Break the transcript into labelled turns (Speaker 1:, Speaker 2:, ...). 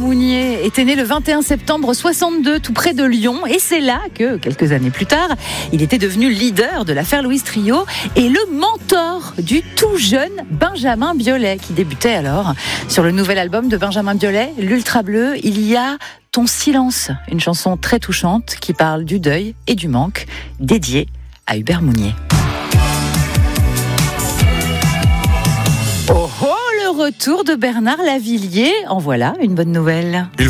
Speaker 1: Mounier était né le 21 septembre 62, tout près de Lyon. Et c'est là que, quelques années plus tard, il était devenu leader de l'affaire Louise Trio et le mentor du tout jeune Benjamin Biolay, qui débutait alors. Sur le nouvel album de Benjamin Biolay, L'Ultra Bleu, il y a Ton silence, une chanson très touchante qui parle du deuil et du manque, dédiée à Hubert Mounier. Oh oh, le retour de Bernard Lavilliers, en voilà une bonne nouvelle.